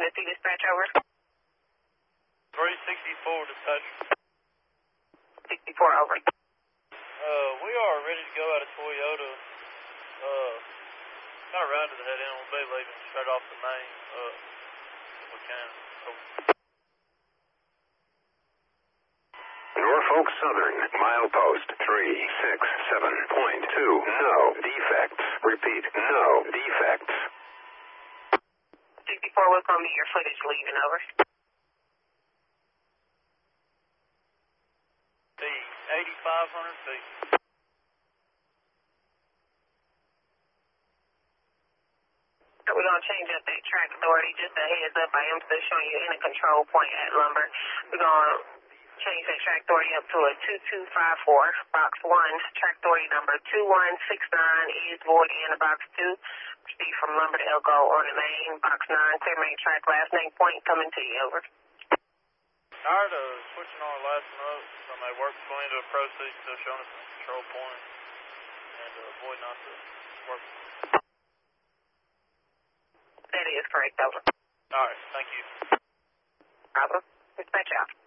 Tennessee dispatch, over. 364 dispatch. 64, over. We are ready to go out of Toyota. Kind of rounded the head end. We'll be leaving straight off the main. If we can. Norfolk Southern, milepost 367.2. No defects. Repeat, no defects. 64, what's going to be your footage leaving, over? The 8,500 feet. We're going to change up that track authority. Just a heads up, I am still showing you in a control point at Lumber. We're going to change that track authority up to a 2254, box 1. Track authority number 2169 is void in box 2. Proceed from Lumber to Elko on the main, box 9. Clear main track, last name point coming to you, over. Tired of switching our last note from a work point to a proceed, still showing us the control point, and avoid not to work. That is correct, over. Alright, thank you. Problem. Dispatch out.